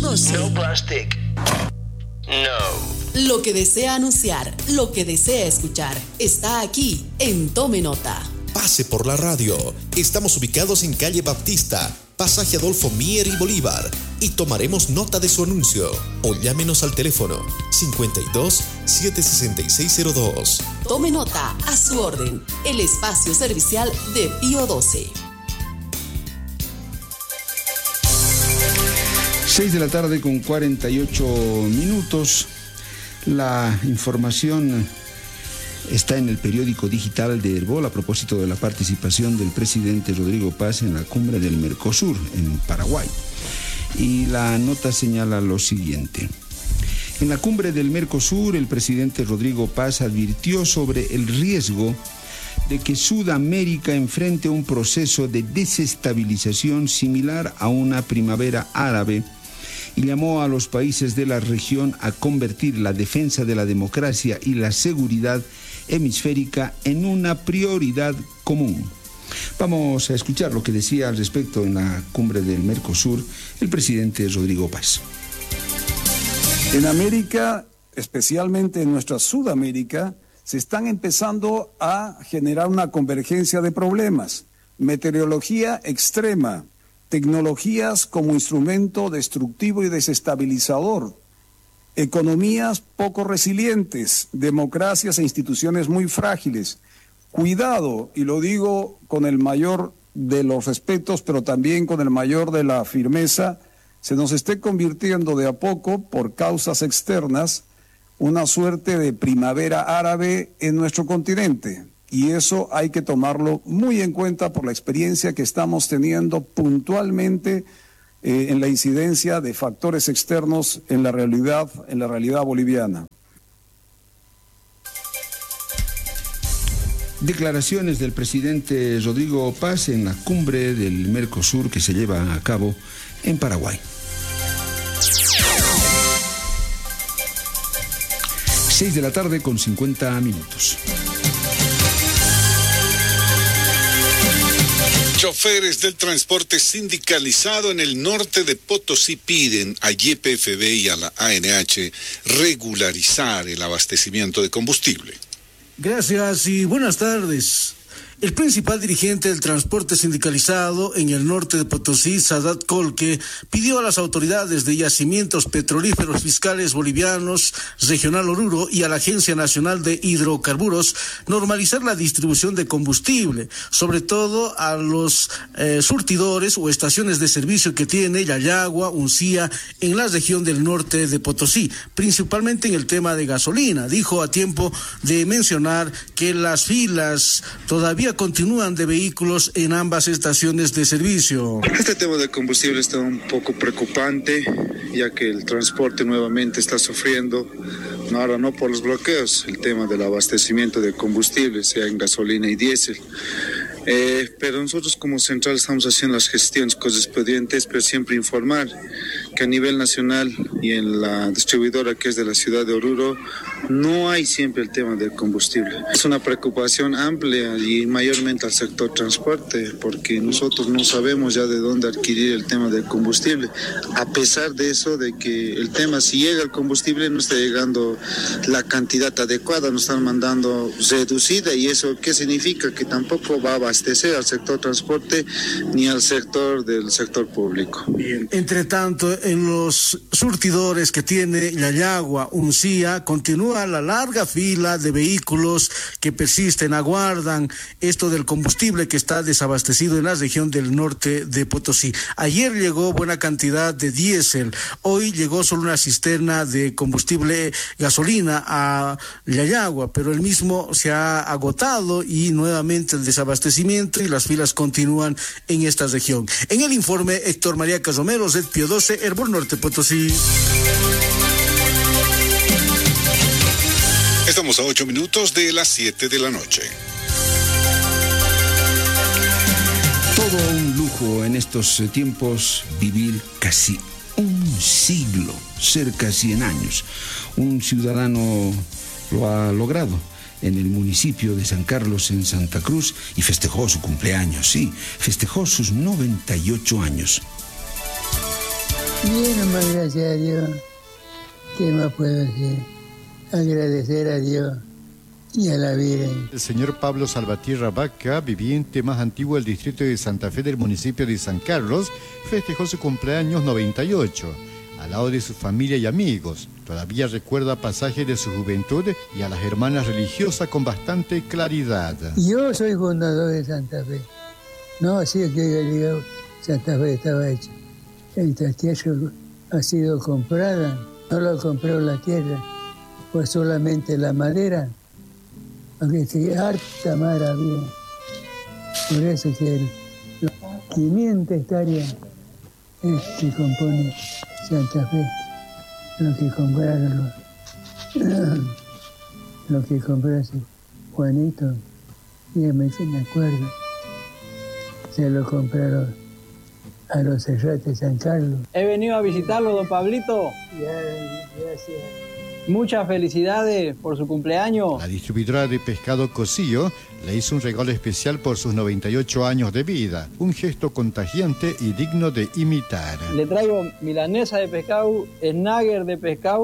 12. No plastic. No. Lo que desea anunciar, lo que desea escuchar, está aquí en Tome Nota. Pase por la radio. Estamos ubicados en calle Baptista, pasaje Adolfo Mier y Bolívar, y tomaremos nota de su anuncio. O llámenos al teléfono 52 76602. Tome Nota, a su orden, el espacio servicial de Pío 12. 6 de la tarde con 48 minutos. La información está en el periódico digital de Herbol a propósito de la participación del presidente Rodrigo Paz en la cumbre del Mercosur en Paraguay. Y la nota señala lo siguiente. En la cumbre del Mercosur, el presidente Rodrigo Paz advirtió sobre el riesgo de que Sudamérica enfrente un proceso de desestabilización similar a una primavera árabe y llamó a los países de la región a convertir la defensa de la democracia y la seguridad hemisférica en una prioridad común. Vamos a escuchar lo que decía al respecto en la cumbre del Mercosur el presidente Rodrigo Paz. En América, especialmente en nuestra Sudamérica, se están empezando a generar una convergencia de problemas. Meteorología extrema, tecnologías como instrumento destructivo y desestabilizador, economías poco resilientes, democracias e instituciones muy frágiles. Cuidado, y lo digo con el mayor de los respetos, pero también con el mayor de la firmeza, se nos esté convirtiendo de a poco, por causas externas, una suerte de primavera árabe en nuestro continente. Y eso hay que tomarlo muy en cuenta por la experiencia que estamos teniendo puntualmente en la incidencia de factores externos en la realidad boliviana. Declaraciones del presidente Rodrigo Paz en la cumbre del Mercosur que se lleva a cabo en Paraguay. 6 de la tarde con 50 minutos. Choferes del transporte sindicalizado en el norte de Potosí piden a YPFB y a la ANH regularizar el abastecimiento de combustible. Gracias y buenas tardes. El principal dirigente del transporte sindicalizado en el norte de Potosí, Sadat Colque, pidió a las autoridades de yacimientos petrolíferos fiscales bolivianos, Regional Oruro y a la Agencia Nacional de Hidrocarburos normalizar la distribución de combustible, sobre todo a los surtidores o estaciones de servicio que tiene Yayagua, Uncía, en la región del norte de Potosí, principalmente en el tema de gasolina. Dijo a tiempo de mencionar que las filas todavía continúan de vehículos en ambas estaciones de servicio. Este tema de combustible está un poco preocupante, ya que el transporte nuevamente está sufriendo, ahora no por los bloqueos, el tema del abastecimiento de combustible, sea en gasolina y diésel. Pero nosotros como central estamos haciendo las gestiones correspondientes, pero siempre informar que a nivel nacional y en la distribuidora que es de la ciudad de Oruro no hay siempre el tema del combustible. Es una preocupación amplia y mayormente al sector transporte, porque nosotros no sabemos ya de dónde adquirir el tema del combustible, a pesar de eso, de que el tema, si llega el combustible, no está llegando la cantidad adecuada, nos están mandando reducida, y eso ¿qué significa? Que tampoco va a abastecer al sector transporte ni al sector del sector público. Bien. Entre tanto, en los surtidores que tiene Yayagua, Uncía, continúa la larga fila de vehículos que persisten, aguardan esto del combustible que está desabastecido en la región del norte de Potosí. Ayer llegó buena cantidad de diésel, hoy llegó solo una cisterna de combustible gasolina a Yayagua, pero el mismo se ha agotado y nuevamente el desabastecimiento y las filas continúan en esta región. En el informe, Héctor María Casomero, Red Pío 12, Herbol Norte Potosí. Estamos a 8 minutos de las 7 de la noche. Todo un lujo en estos tiempos vivir casi un siglo, cerca de 100 años. Un ciudadano lo ha logrado en el municipio de San Carlos, en Santa Cruz, y festejó su cumpleaños, sí, festejó sus 98 años. Bien, nomás gracias a Dios. ¿Qué más puedo decir? Agradecer a Dios y a la Virgen. El señor Pablo Salvatierra Vaca, viviente más antiguo del distrito de Santa Fe del municipio de San Carlos, festejó su cumpleaños 98, al lado de su familia y amigos. Todavía recuerda pasajes de su juventud y a las hermanas religiosas con bastante claridad. Yo soy fundador de Santa Fe. No, así es que haya llegado, Santa Fe estaba hecha. Esta tierra ha sido comprada, no la compró la tierra, fue solamente la madera, aunque que harta maravilla. Por eso que 500 hectáreas que compone Santa Fe, lo que compraron lo que compró Juanito, y me acuerdo, se lo compraron a los Serrates de San Carlos. He venido a visitarlo, don Pablito. Gracias. Muchas felicidades por su cumpleaños. La distribuidora de pescado Cosío le hizo un regalo especial por sus 98 años de vida, un gesto contagiante y digno de imitar. Le traigo milanesa de pescado, snagger de pescado,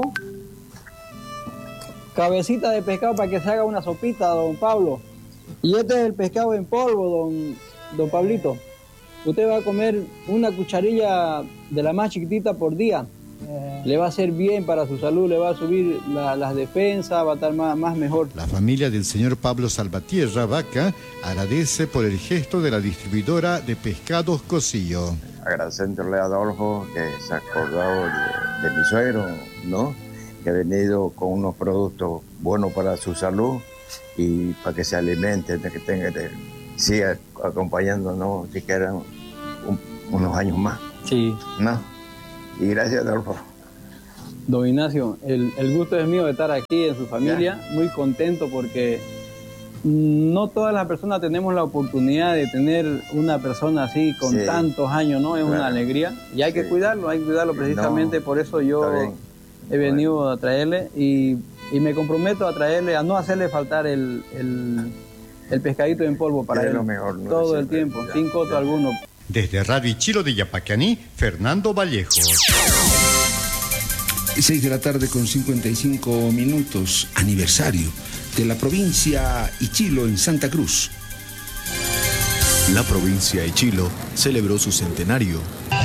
cabecita de pescado para que se haga una sopita, don Pablo. Y este es el pescado en polvo, don Pablito. Usted va a comer una cucharilla de la más chiquitita por día. Le va a hacer bien para su salud, le va a subir las defensas, va a estar más mejor. La familia del señor Pablo Salvatierra Vaca agradece por el gesto de la distribuidora de pescados Cosío. Agradeciéndole a Adolfo que se ha acordado de mi suegro, ¿no? Que ha venido con unos productos buenos para su salud y para que se alimente, que siga acompañándonos siquiera unos años más. Sí. ¿No? Y gracias, Adolfo. Don Ignacio, el gusto es mío de estar aquí en su familia, muy contento porque no todas las personas tenemos la oportunidad de tener una persona así con tantos años, ¿no? Es una alegría y hay que cuidarlo, precisamente por eso yo he venido a traerle y me comprometo a traerle, a no hacerle faltar el pescadito en polvo para él, mejor, ¿no? todo el tiempo, sin costo alguno. Desde Radio Ichilo de Yapacaní, Fernando Vallejo. 6 de la tarde con 55 minutos, aniversario de la provincia Ichilo en Santa Cruz. La provincia Ichilo celebró su centenario.